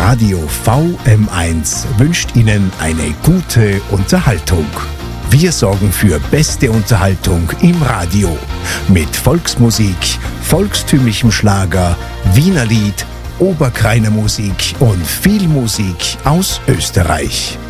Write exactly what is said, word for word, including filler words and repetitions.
Radio V M eins wünscht Ihnen eine gute Unterhaltung. Wir sorgen für beste Unterhaltung im Radio mit Volksmusik, volkstümlichem Schlager, Wiener Lied, Oberkreiner Musik und viel Musik aus Österreich.